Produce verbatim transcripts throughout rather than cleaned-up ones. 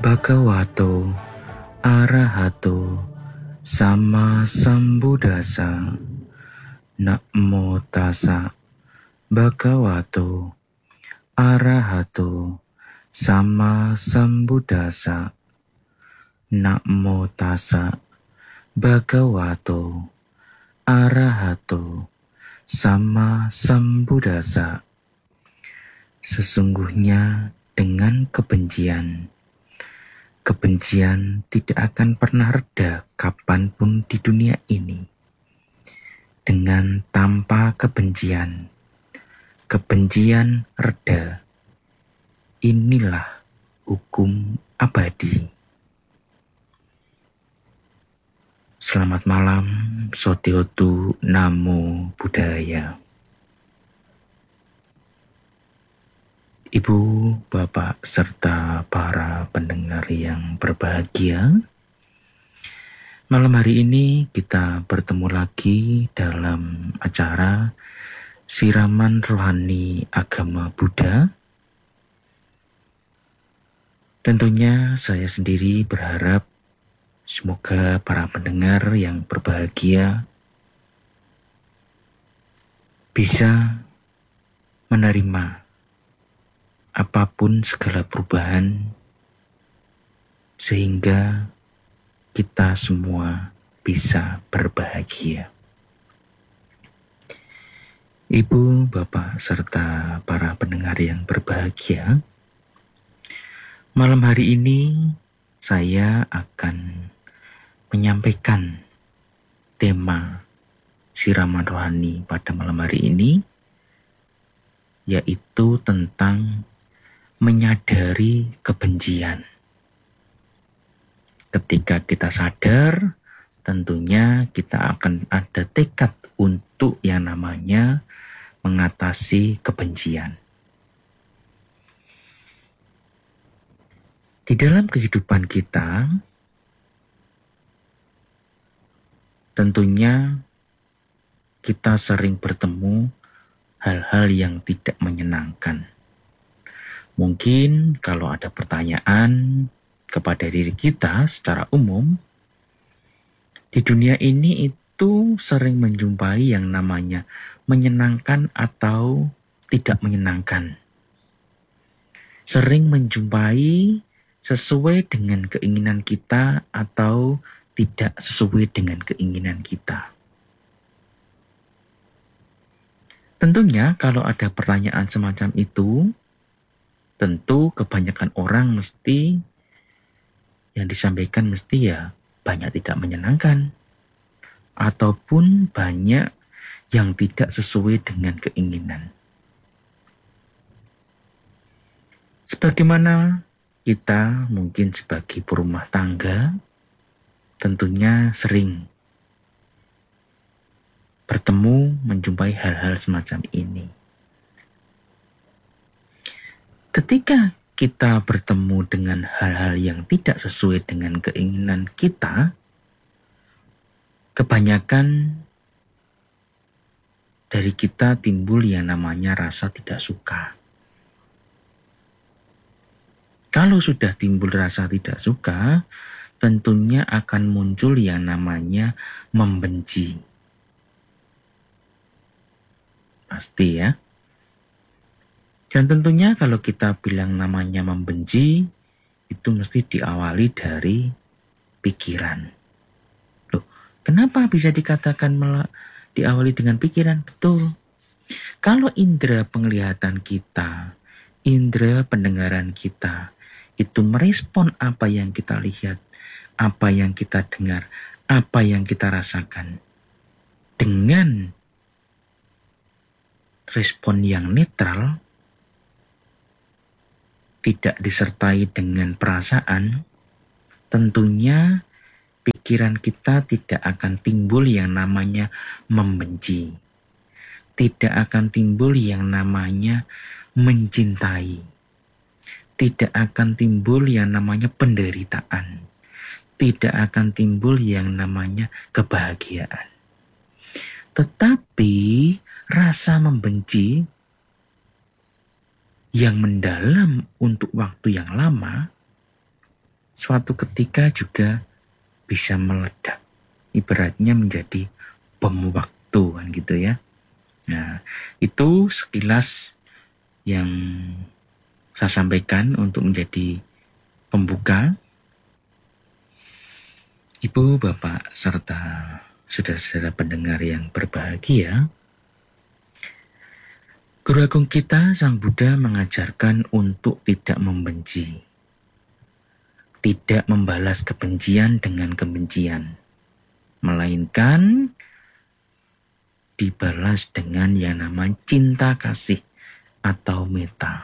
Bhagavato Arahato Sama Sambuddhassa. Namo tassa Bhagavato Arahato Sama Sambuddhassa. Namo tassa Bhagavato Arahato Sama Sambuddhassa. Sesungguhnya dengan kebencian, kebencian tidak akan pernah reda kapanpun di dunia ini. Dengan tanpa kebencian, kebencian reda. Inilah hukum abadi. Selamat malam, Sotiotu Namo Buddhaya. Ibu, Bapak, serta para pendengar yang berbahagia, malam hari ini kita bertemu lagi dalam acara Siraman Rohani Agama Buddha. Tentunya saya sendiri berharap semoga para pendengar yang berbahagia bisa menerima apapun segala perubahan sehingga kita semua bisa berbahagia. Ibu, Bapak, serta para pendengar yang berbahagia, malam hari ini saya akan menyampaikan tema Siraman Rohani pada malam hari ini, yaitu tentang menyadari kebencian. Ketika kita sadar, tentunya kita akan ada tekad untuk yang namanya mengatasi kebencian. Di dalam kehidupan kita, tentunya kita sering bertemu hal-hal yang tidak menyenangkan. Mungkin kalau ada pertanyaan kepada diri kita secara umum, di dunia ini itu sering menjumpai yang namanya menyenangkan atau tidak menyenangkan. Sering menjumpai sesuai dengan keinginan kita atau tidak sesuai dengan keinginan kita. Tentunya kalau ada pertanyaan semacam itu, tentu kebanyakan orang mesti yang disampaikan mesti ya banyak tidak menyenangkan. Ataupun banyak yang tidak sesuai dengan keinginan. Sebagaimana kita mungkin sebagai berumah tangga, tentunya sering bertemu menjumpai hal-hal semacam ini. Ketika kita bertemu dengan hal-hal yang tidak sesuai dengan keinginan kita, kebanyakan dari kita timbul yang namanya rasa tidak suka. Kalau sudah timbul rasa tidak suka, tentunya akan muncul yang namanya membenci. Pasti ya. Dan tentunya kalau kita bilang namanya membenci, itu mesti diawali dari pikiran. Loh, kenapa bisa dikatakan mel- diawali dengan pikiran? Betul. Kalau indera penglihatan kita, indera pendengaran kita, itu merespon apa yang kita lihat, apa yang kita dengar, apa yang kita rasakan, dengan respon yang netral, tidak disertai dengan perasaan, tentunya pikiran kita tidak akan timbul yang namanya membenci. Tidak akan timbul yang namanya mencintai. Tidak akan timbul yang namanya penderitaan. Tidak akan timbul yang namanya kebahagiaan. Tetapi rasa membenci yang mendalam untuk waktu yang lama suatu ketika juga bisa meledak. Ibaratnya menjadi bom waktu kan gitu ya. Nah, itu sekilas yang saya sampaikan untuk menjadi pembuka. Ibu, Bapak, serta saudara-saudara pendengar yang berbahagia, Guru Agung kita, Sang Buddha, mengajarkan untuk tidak membenci, tidak membalas kebencian dengan kebencian, melainkan dibalas dengan yang namanya cinta kasih atau metta.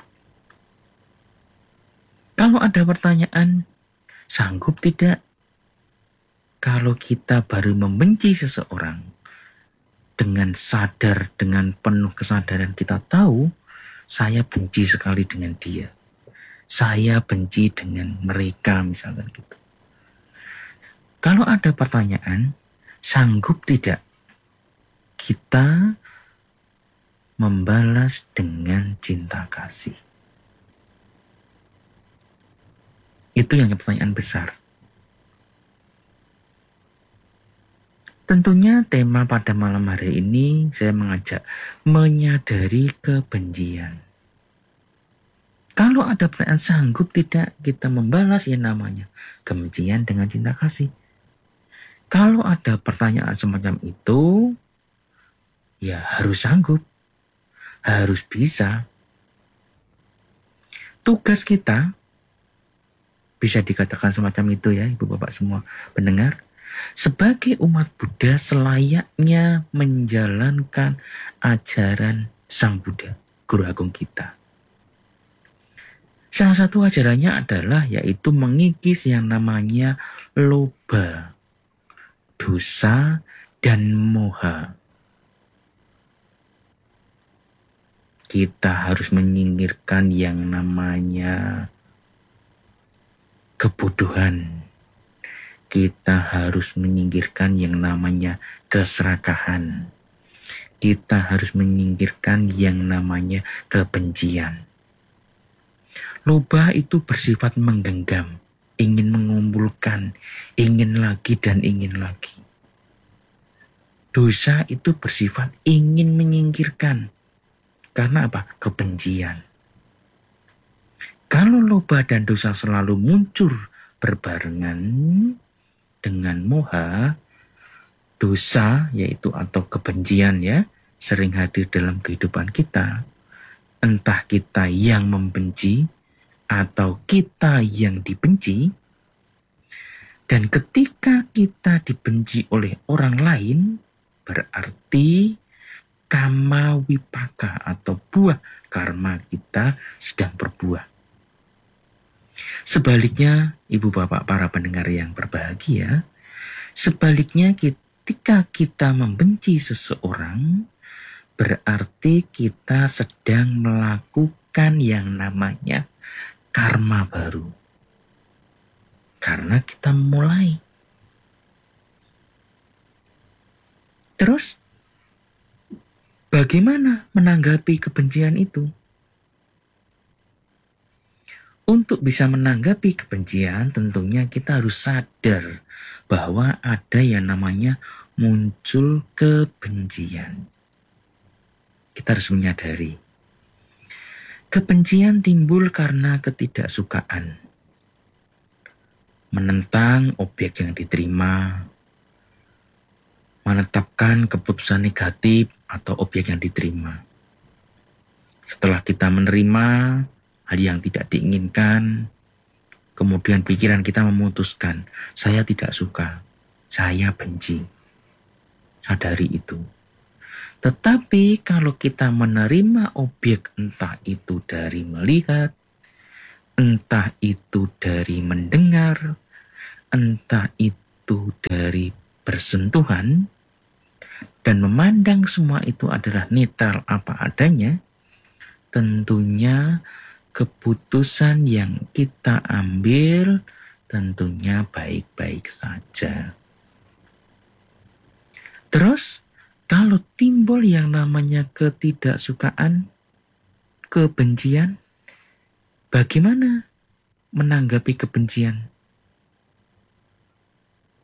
Kalau ada pertanyaan, sanggup tidak kalau kita baru membenci seseorang, dengan sadar, dengan penuh kesadaran kita tahu, saya benci sekali dengan dia. Saya benci dengan mereka, misalkan gitu. Kalau ada pertanyaan, sanggup tidak kita membalas dengan cinta kasih? Itu yang pertanyaan besar. Tentunya tema pada malam hari ini saya mengajak menyadari kebencian. Kalau ada pertanyaan, sanggup tidak kita membalas yang namanya kebencian dengan cinta kasih? Kalau ada pertanyaan semacam itu, ya harus sanggup, harus bisa. Tugas kita bisa dikatakan semacam itu ya, Ibu Bapak semua pendengar. Sebagai umat Buddha selayaknya menjalankan ajaran Sang Buddha, Guru Agung kita. Salah satu ajarannya adalah yaitu mengikis yang namanya loba, dosa, dan moha. Kita harus menyingkirkan yang namanya kebodohan. Kita harus menyingkirkan yang namanya keserakahan. Kita harus menyingkirkan yang namanya kebencian. Loba itu bersifat menggenggam, ingin mengumpulkan, ingin lagi dan ingin lagi. Dosa itu bersifat ingin menyingkirkan. Karena apa? Kebencian. Kalau loba dan dosa selalu muncul berbarengan dengan moha, dosa yaitu atau kebencian ya, sering hadir dalam kehidupan kita. Entah kita yang membenci atau kita yang dibenci. Dan ketika kita dibenci oleh orang lain, berarti kama wipaka atau buah karma kita sedang berbuah. Sebaliknya, Ibu Bapak para pendengar yang berbahagia, sebaliknya ketika kita membenci seseorang, berarti kita sedang melakukan yang namanya karma baru. Karena kita mulai. Terus, bagaimana menanggapi kebencian itu? Untuk bisa menanggapi kebencian, tentunya kita harus sadar bahwa ada yang namanya muncul kebencian. Kita harus menyadari. Kebencian timbul karena ketidaksukaan. Menentang objek yang diterima, menetapkan keputusan negatif atau objek yang diterima. Setelah kita menerima hal yang tidak diinginkan, kemudian pikiran kita memutuskan, saya tidak suka, saya benci. Sadari itu. Tetapi kalau kita menerima objek, entah itu dari melihat, entah itu dari mendengar, entah itu dari bersentuhan, dan memandang semua itu adalah netral apa adanya, tentunya keputusan yang kita ambil tentunya baik-baik saja. Terus, kalau timbul yang namanya ketidaksukaan, kebencian, bagaimana menanggapi kebencian?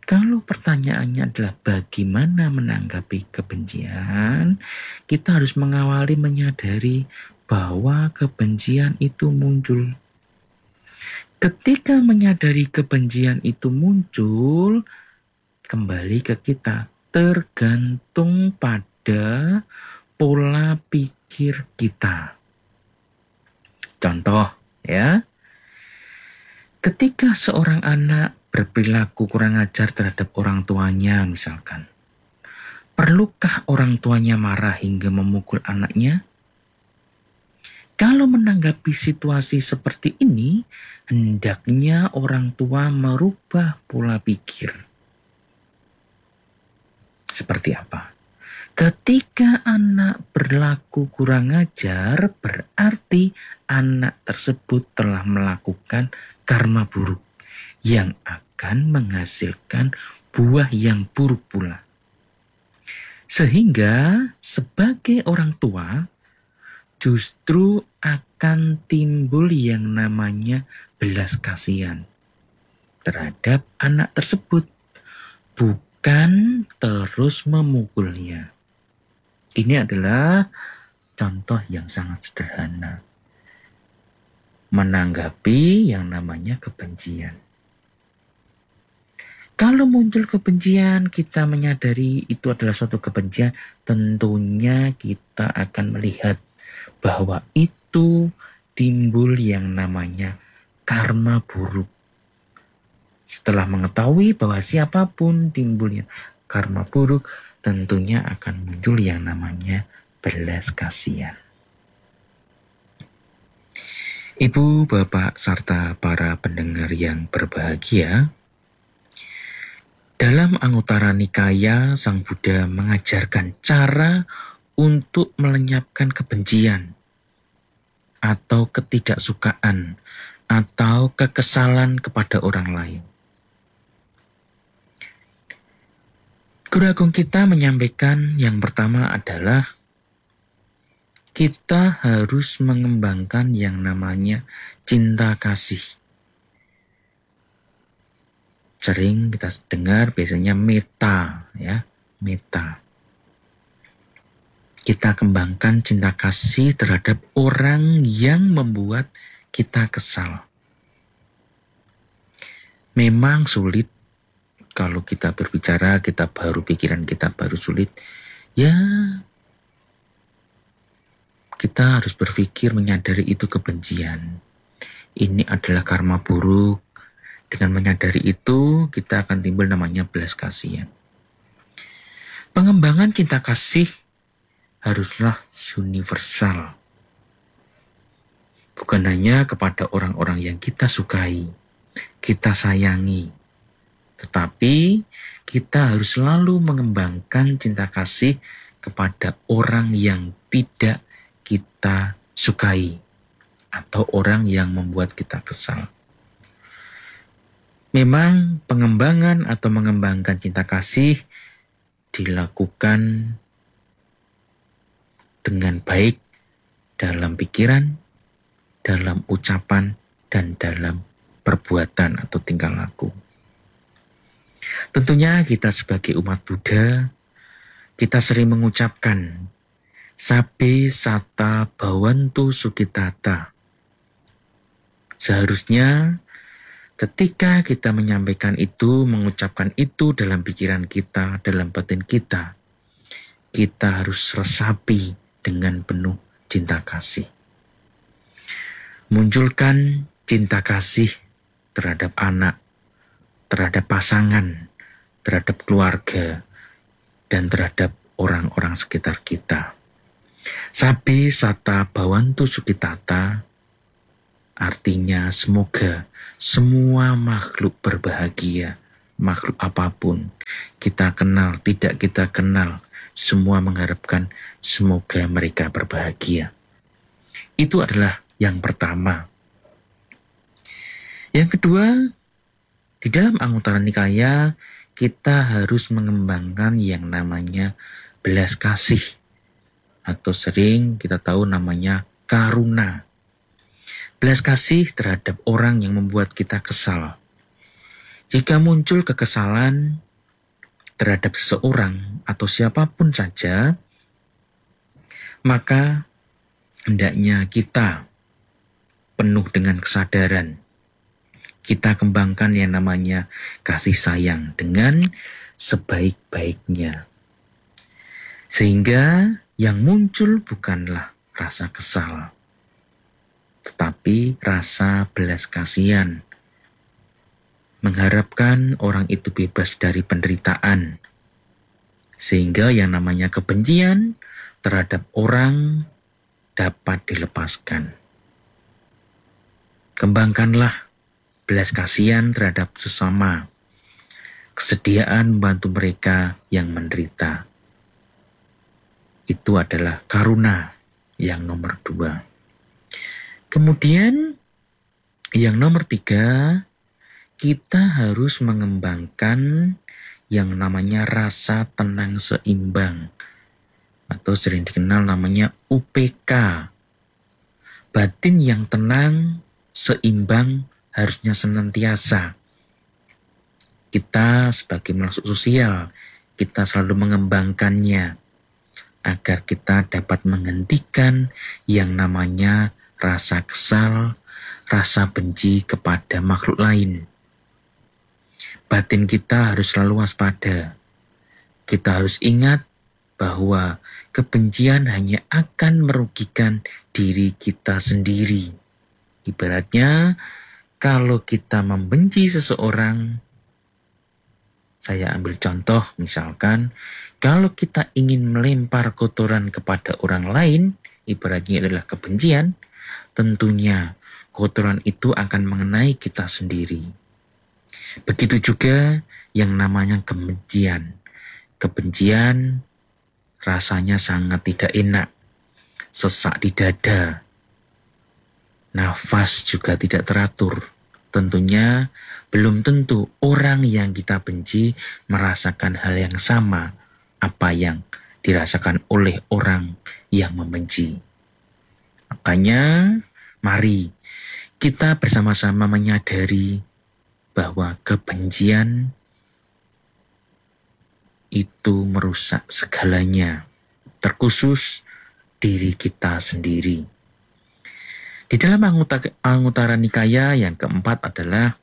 Kalau pertanyaannya adalah bagaimana menanggapi kebencian, kita harus mengawali menyadari bahwa kebencian itu muncul. Ketika menyadari kebencian itu muncul, kembali ke kita, tergantung pada pola pikir kita. Contoh ya, ketika seorang anak berperilaku kurang ajar terhadap orang tuanya misalkan, perlukah orang tuanya marah hingga memukul anaknya? Kalau menanggapi situasi seperti ini, hendaknya orang tua merubah pola pikir. Seperti apa? Ketika anak berlaku kurang ajar, berarti anak tersebut telah melakukan karma buruk yang akan menghasilkan buah yang buruk pula. Sehingga sebagai orang tua, justru akan timbul yang namanya belas kasihan terhadap anak tersebut, bukan terus memukulnya. Ini adalah contoh yang sangat sederhana menanggapi yang namanya kebencian. Kalau muncul kebencian, kita menyadari itu adalah suatu kebencian, tentunya kita akan melihat bahwa itu timbul yang namanya karma buruk. Setelah mengetahui bahwa siapapun timbulnya karma buruk, tentunya akan muncul yang namanya belas kasihan. Ibu, bapak, serta para pendengar yang berbahagia, dalam Anguttara Nikaya, Sang Buddha mengajarkan cara untuk melenyapkan kebencian atau ketidaksukaan atau kekesalan kepada orang lain. Guru Agung kita menyampaikan yang pertama adalah kita harus mengembangkan yang namanya cinta kasih. Sering kita dengar biasanya metta, ya, metta. Kita kembangkan cinta kasih terhadap orang yang membuat kita kesal. Memang sulit. Kalau kita berbicara, kita baru pikiran kita baru sulit. Ya, kita harus berpikir menyadari itu kebencian. Ini adalah karma buruk. Dengan menyadari itu, kita akan timbul namanya belas kasihan. Pengembangan cinta kasih haruslah universal. Bukan hanya kepada orang-orang yang kita sukai, kita sayangi. Tetapi kita harus selalu mengembangkan cinta kasih kepada orang yang tidak kita sukai atau orang yang membuat kita kesal. Memang pengembangan atau mengembangkan cinta kasih dilakukan dengan baik dalam pikiran, dalam ucapan, dan dalam perbuatan atau tingkah laku. Tentunya kita sebagai umat Buddha, kita sering mengucapkan Sabbe Satta Bhavantu Sukhitata. Seharusnya ketika kita menyampaikan itu, mengucapkan itu dalam pikiran kita, dalam batin kita, kita harus resapi dengan penuh cinta kasih. Munculkan cinta kasih terhadap anak, terhadap pasangan, terhadap keluarga, dan terhadap orang-orang sekitar kita. Sabbe Satta Bhavantu Sukhitata artinya semoga semua makhluk berbahagia, makhluk apapun, kita kenal, tidak kita kenal, semua mengharapkan semoga mereka berbahagia. Itu adalah yang pertama. Yang kedua, di dalam Anguttara Nikaya, kita harus mengembangkan yang namanya belas kasih. Atau sering kita tahu namanya karuna. Belas kasih terhadap orang yang membuat kita kesal. Jika muncul kekesalan terhadap seseorang atau siapapun saja, maka hendaknya kita penuh dengan kesadaran. Kita kembangkan yang namanya kasih sayang dengan sebaik-baiknya. Sehingga yang muncul bukanlah rasa kesal, tetapi rasa belas kasihan. Mengharapkan orang itu bebas dari penderitaan. Sehingga yang namanya kebencian terhadap orang dapat dilepaskan. Kembangkanlah belas kasihan terhadap sesama. Kesediaan membantu mereka yang menderita. Itu adalah karuna yang nomor dua. Kemudian yang nomor tiga, kita harus mengembangkan yang namanya rasa tenang seimbang, atau sering dikenal namanya U P K. Batin yang tenang, seimbang, harusnya senantiasa. Kita sebagai makhluk sosial, kita selalu mengembangkannya agar kita dapat menghentikan yang namanya rasa kesal, rasa benci kepada makhluk lain. Batin kita harus selalu waspada. Kita harus ingat bahwa kebencian hanya akan merugikan diri kita sendiri. Ibaratnya, kalau kita membenci seseorang, saya ambil contoh misalkan, kalau kita ingin melempar kotoran kepada orang lain, ibaratnya adalah kebencian, tentunya kotoran itu akan mengenai kita sendiri. Begitu juga yang namanya kebencian. Kebencian rasanya sangat tidak enak, sesak di dada, nafas juga tidak teratur. Tentunya belum tentu orang yang kita benci merasakan hal yang sama apa yang dirasakan oleh orang yang membenci. Makanya mari kita bersama-sama menyadari bahwa kebencian itu merusak segalanya, terkhusus diri kita sendiri. Di dalam Anguttara Nikaya yang keempat adalah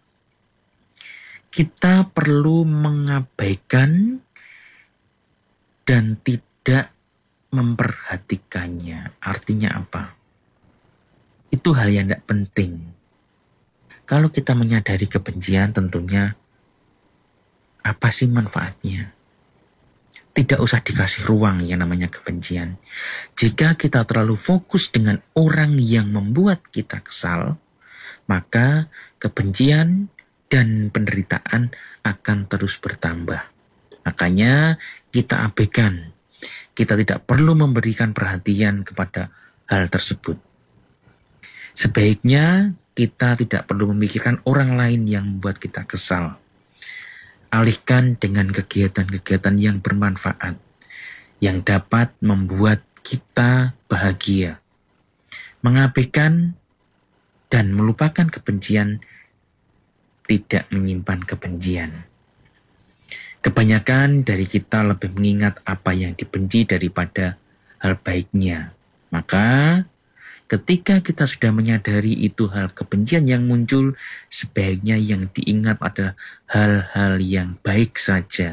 kita perlu mengabaikan dan tidak memperhatikannya. Artinya apa? Itu hal yang tidak penting. Kalau kita menyadari kebencian, tentunya apa sih manfaatnya? Tidak usah dikasih ruang yang namanya kebencian. Jika kita terlalu fokus dengan orang yang membuat kita kesal, maka kebencian dan penderitaan akan terus bertambah. Makanya kita abaikan. Kita tidak perlu memberikan perhatian kepada hal tersebut. Sebaiknya kita tidak perlu memikirkan orang lain yang membuat kita kesal. Alihkan dengan kegiatan-kegiatan yang bermanfaat, yang dapat membuat kita bahagia. Mengabaikan dan melupakan kebencian, tidak menyimpan kebencian. Kebanyakan dari kita lebih mengingat apa yang dibenci daripada hal baiknya. Maka ketika kita sudah menyadari itu hal kebencian yang muncul, sebaiknya yang diingat ada hal-hal yang baik saja.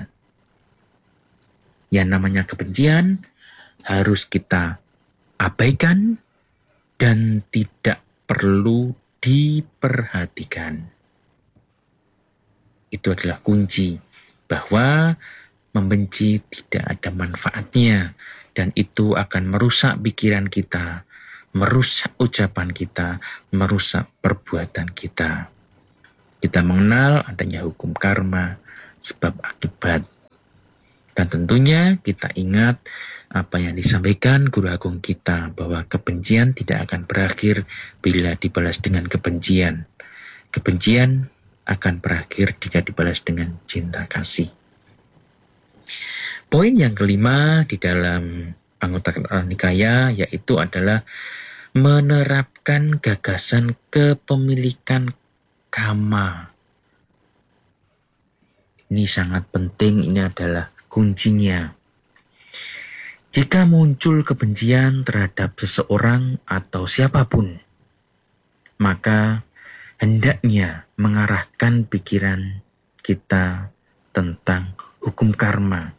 Yang namanya kebencian harus kita abaikan dan tidak perlu diperhatikan. Itu adalah kunci bahwa membenci tidak ada manfaatnya dan itu akan merusak pikiran kita, merusak ucapan kita, merusak perbuatan kita. Kita mengenal adanya hukum karma, sebab akibat. Dan tentunya kita ingat apa yang disampaikan Guru Agung kita, bahwa kebencian tidak akan berakhir bila dibalas dengan kebencian. Kebencian akan berakhir jika dibalas dengan cinta kasih. Poin yang kelima di dalam Anguttara Nikaya yaitu adalah menerapkan gagasan kepemilikan kama. Ini sangat penting, ini adalah kuncinya. Jika muncul kebencian terhadap seseorang atau siapapun, maka hendaknya mengarahkan pikiran kita tentang hukum karma.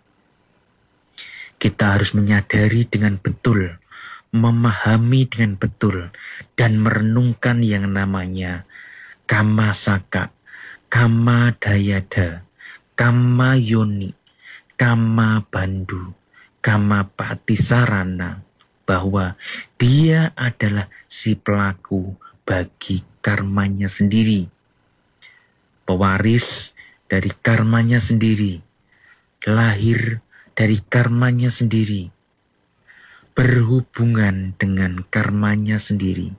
Kita harus menyadari dengan betul, memahami dengan betul, dan merenungkan yang namanya kama saka, kama dayada, kama yoni, kama bandu, kama patisarana, bahwa dia adalah si pelaku bagi karmanya sendiri, pewaris dari karmanya sendiri, lahir dari karmanya sendiri, berhubungan dengan karmanya sendiri,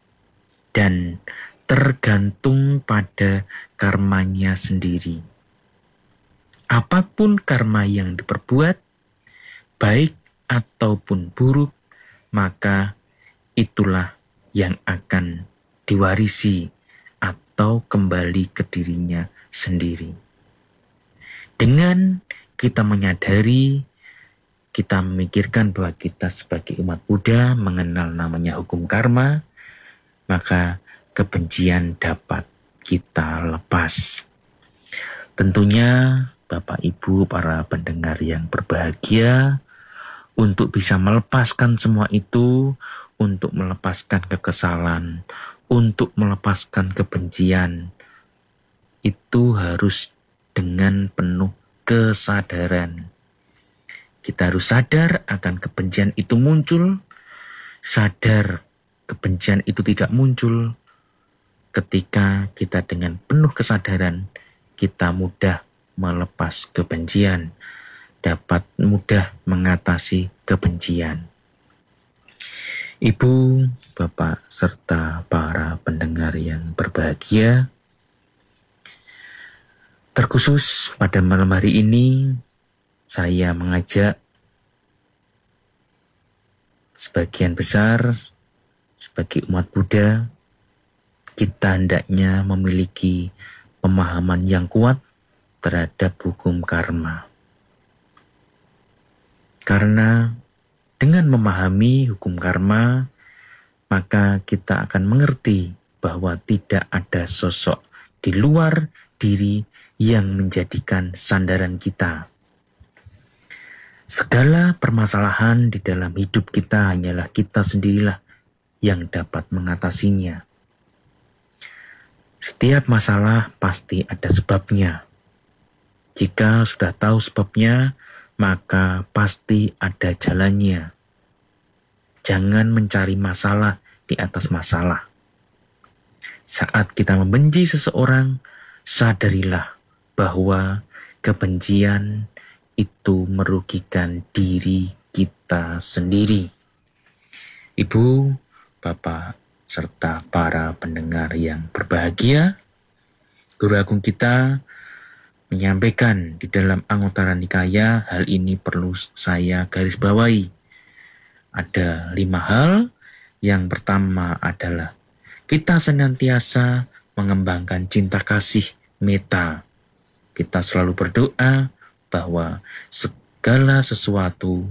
dan tergantung pada karmanya sendiri. Apapun karma yang diperbuat, baik ataupun buruk, maka itulah yang akan diwarisi atau kembali ke dirinya sendiri. Dengan kita menyadari, kita memikirkan bahwa kita sebagai umat Buddha mengenal namanya hukum karma, maka kebencian dapat kita lepas. Tentunya Bapak Ibu para pendengar yang berbahagia, untuk bisa melepaskan semua itu, untuk melepaskan kekesalan, untuk melepaskan kebencian, itu harus dengan penuh kesadaran. Kita harus sadar akan kebencian itu muncul, sadar kebencian itu tidak muncul. Ketika kita dengan penuh kesadaran, kita mudah melepas kebencian, dapat mudah mengatasi kebencian. Ibu, Bapak, serta para pendengar yang berbahagia, terkhusus pada malam hari ini, saya mengajak sebagian besar sebagai umat Buddha, kita hendaknya memiliki pemahaman yang kuat terhadap hukum karma. Karena dengan memahami hukum karma, maka kita akan mengerti bahwa tidak ada sosok di luar diri yang menjadikan sandaran kita. Segala permasalahan di dalam hidup kita hanyalah kita sendirilah yang dapat mengatasinya. Setiap masalah pasti ada sebabnya. Jika sudah tahu sebabnya, maka pasti ada jalannya. Jangan mencari masalah di atas masalah. Saat kita membenci seseorang, sadarilah bahwa kebencian itu merugikan diri kita sendiri. Ibu, Bapak, serta para pendengar yang berbahagia, Guru Agung kita menyampaikan di dalam Anguttara Nikaya, hal ini perlu saya garis bawahi. Ada lima hal. Yang pertama adalah kita senantiasa mengembangkan cinta kasih metta. Kita selalu berdoa bahwa segala sesuatu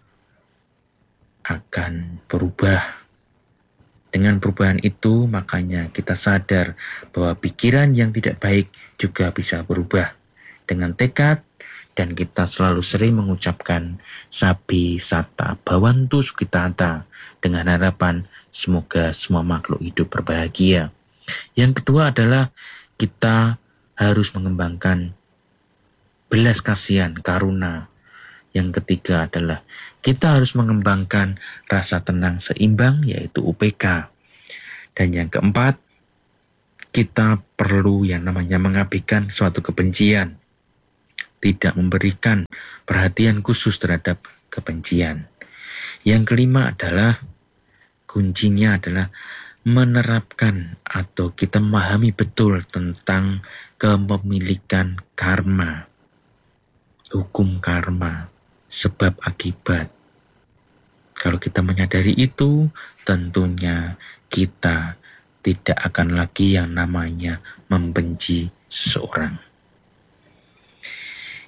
akan berubah. Dengan perubahan itu, makanya kita sadar bahwa pikiran yang tidak baik juga bisa berubah. Dengan tekad, dan kita selalu sering mengucapkan Sabi Sata Bhavantu Sukhitata, dengan harapan semoga semua makhluk hidup berbahagia. Yang kedua adalah kita harus mengembangkan belas kasihan, karuna. Yang ketiga adalah kita harus mengembangkan rasa tenang seimbang, yaitu U P K. Dan yang keempat, kita perlu yang namanya mengabaikan suatu kebencian, tidak memberikan perhatian khusus terhadap kebencian. Yang kelima adalah, kuncinya adalah menerapkan atau kita memahami betul tentang kepemilikan karma, hukum karma, sebab akibat. Kalau kita menyadari itu, tentunya kita tidak akan lagi yang namanya membenci seseorang.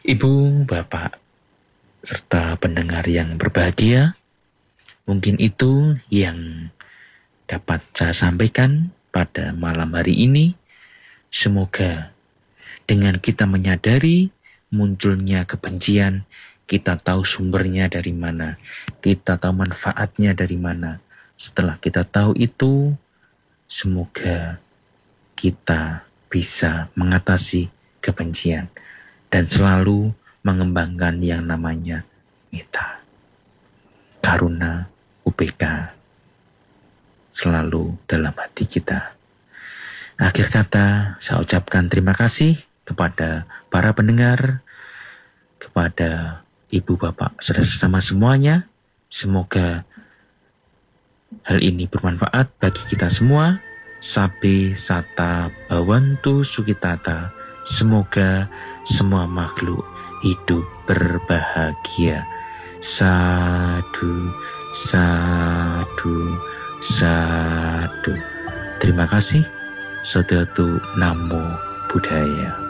Ibu, Bapak, serta pendengar yang berbahagia, mungkin itu yang dapat saya sampaikan pada malam hari ini. Semoga dengan kita menyadari munculnya kebencian, kita tahu sumbernya dari mana, kita tahu manfaatnya dari mana. Setelah kita tahu itu, semoga kita bisa mengatasi kebencian dan selalu mengembangkan yang namanya mita. Karuna U P K selalu dalam hati kita. Akhir kata, saya ucapkan terima kasih kepada para pendengar, kepada ibu, bapak, saudara-saudara semuanya. Semoga hal ini bermanfaat bagi kita semua. Sabe sata bawantu sukitata. Semoga semua makhluk hidup berbahagia. Sadu, sadu, sadu. Terima kasih. Saudatu Namo Buddhaya.